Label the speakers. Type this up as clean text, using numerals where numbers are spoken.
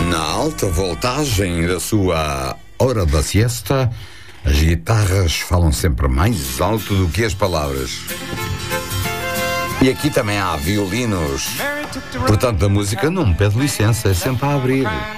Speaker 1: Na alta voltagem da sua hora da siesta, as guitarras falam sempre mais alto do que as palavras. E aqui também há violinos. Portanto, a música não me pede licença, é sempre a abrir.